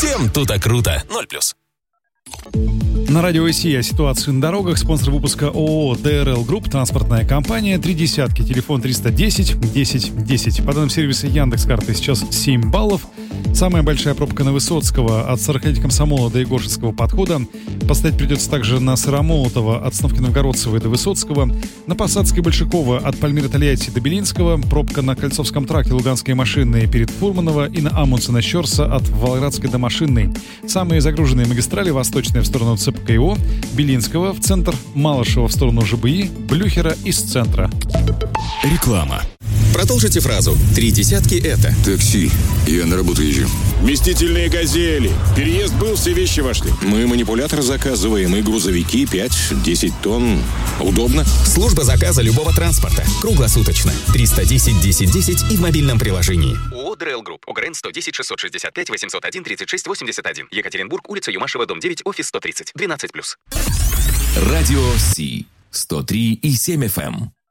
Всем тута круто. 0+. На радио России о ситуации на дорогах. Спонсор выпуска ООО ДРЛ Групп, транспортная компания, 30, телефон 310 10 10. По данным сервиса Яндекс.Карты сейчас 7 баллов. Самая большая пробка на Высоцкого от 40 Комсомола до Егоршинского подхода. Постоять придется также на Сыромолотова от остановки Новгородцевой до Высоцкого. На Посадской Большакова от Пальмира Тольятти до Белинского. Пробка на Кольцовском тракте Луганской машинной перед Фурманова и на Амундсена Щорса от Волгоградской до Машинной. Самые загруженные магистрали: Восточная в сторону ЦПКИО, Белинского в центр, Малышева в сторону ЖБИ, Блюхера из центра. Реклама. Продолжите фразу. 30 это. Такси. Я на работу езжу. Вместительные «Газели». Переезд был, все вещи вошли. Мы манипулятор заказываем и грузовики 5-10 тонн. Удобно. Служба заказа любого транспорта. Круглосуточно. 310 10 10 и в мобильном приложении. ООО ДРЛ Групп. ОГРН 110 665 801 36 81. Екатеринбург, улица Юмашева, дом 9, офис 130. 12+. Радио Си. 103,7 FM.